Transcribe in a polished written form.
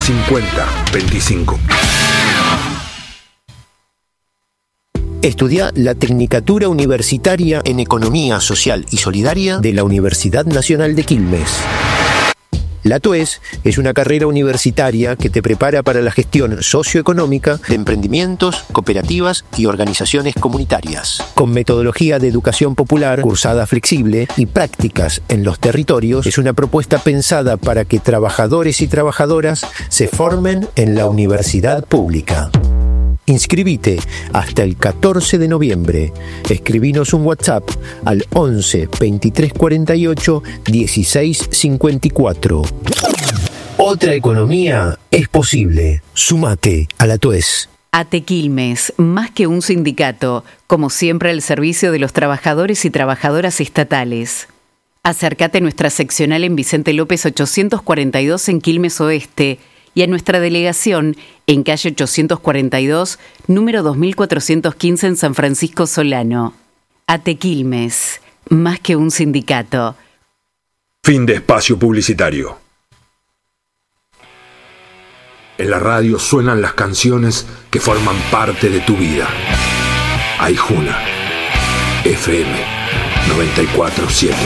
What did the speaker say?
5025. Estudia la Tecnicatura Universitaria en Economía Social y Solidaria de la Universidad Nacional de Quilmes. La TUES es una carrera universitaria que te prepara para la gestión socioeconómica de emprendimientos, cooperativas y organizaciones comunitarias. Con metodología de educación popular, cursada flexible y prácticas en los territorios, es una propuesta pensada para que trabajadores y trabajadoras se formen en la universidad pública. Inscribite hasta el 14 de noviembre. Escribinos un WhatsApp al 11 23 48 16 54. Otra economía es posible. Sumate a la TUES. ATE Quilmes, más que un sindicato, como siempre al servicio de los trabajadores y trabajadoras estatales. Acércate a nuestra seccional en Vicente López 842 en Quilmes Oeste y a nuestra delegación en calle 842, número 2415 en San Francisco Solano. ATE Quilmes, más que un sindicato. Fin de espacio publicitario. En la radio suenan las canciones que forman parte de tu vida. Aijuna, FM 94.7.